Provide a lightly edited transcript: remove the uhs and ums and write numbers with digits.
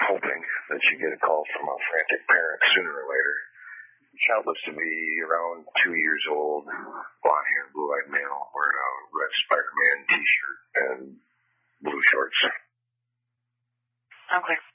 hoping that you get a call from a frantic parent sooner or later. The child looks to be around 2 years old, blonde hair, blue-eyed male, wearing a red Spider-Man t-shirt and blue shorts. Okay.